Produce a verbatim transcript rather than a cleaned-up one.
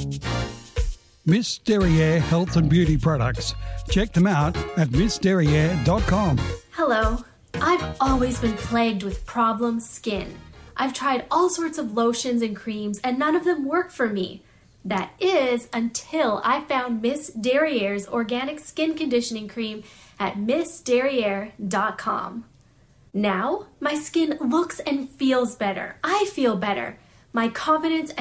Miss Derriere Health and Beauty Products. Check them out at miss derriere dot com. Hello. I've always been plagued with problem skin. I've tried all sorts of lotions and creams and none of them work for me. That is until I found Miss Derriere's organic skin conditioning cream at miss derriere dot com. Now, my skin looks and feels better. I feel better. My confidence